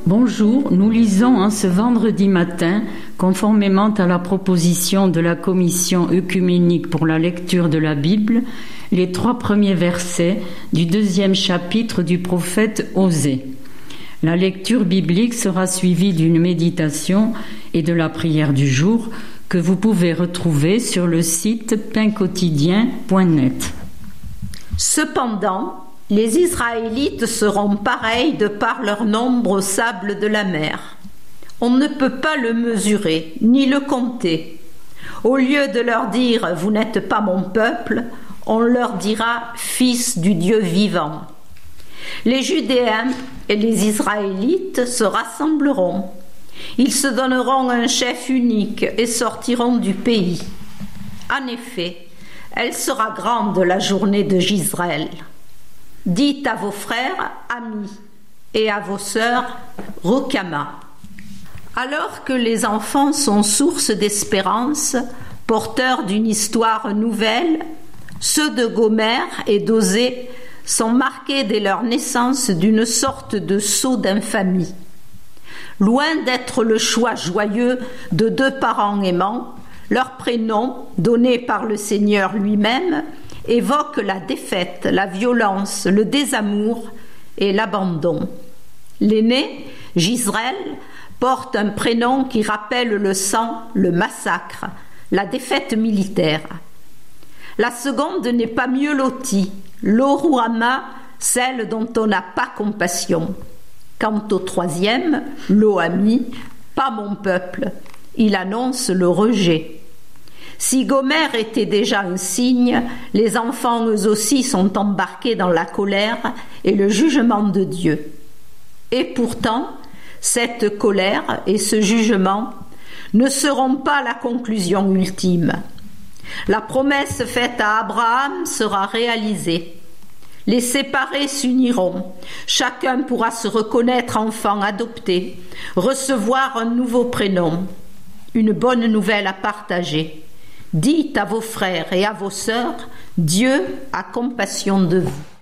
Bonjour, nous lisons en ce vendredi matin, conformément à la proposition de la Commission œcuménique pour la lecture de la Bible, les 3 premiers versets du 2e chapitre du prophète Osée. La lecture biblique sera suivie d'une méditation et de la prière du jour que vous pouvez retrouver sur le site painquotidien.net. Cependant, les Israélites seront pareils de par leur nombre au sable de la mer. On ne peut pas le mesurer, ni le compter. Au lieu de leur dire « Vous n'êtes pas mon peuple », on leur dira « Fils du Dieu vivant ». Les Judéens et les Israélites se rassembleront. Ils se donneront un chef unique et sortiront du pays. En effet, elle sera grande la journée de Jisraël. Dites à vos frères, amis, et à vos sœurs, Rukama. Alors que les enfants sont source d'espérance, porteurs d'une histoire nouvelle, ceux de Gomer et d'Osée sont marqués dès leur naissance d'une sorte de sceau d'infamie. Loin d'être le choix joyeux de 2 parents aimants, leur prénom, donné par le Seigneur lui-même, évoque la défaite, la violence, le désamour et l'abandon. L'aîné, Jisraël, porte un prénom qui rappelle le sang, le massacre, la défaite militaire. La seconde n'est pas mieux lotie, Lo-Ruhamah, celle dont on n'a pas compassion. Quant au troisième, Lo-Ami, pas mon peuple, il annonce le rejet. Si Gomer était déjà un signe, les enfants eux aussi sont embarqués dans la colère et le jugement de Dieu. Et pourtant, cette colère et ce jugement ne seront pas la conclusion ultime. La promesse faite à Abraham sera réalisée. Les séparés s'uniront, chacun pourra se reconnaître enfant adopté, recevoir un nouveau prénom, une bonne nouvelle à partager. Dites à vos frères et à vos sœurs, Dieu a compassion de vous.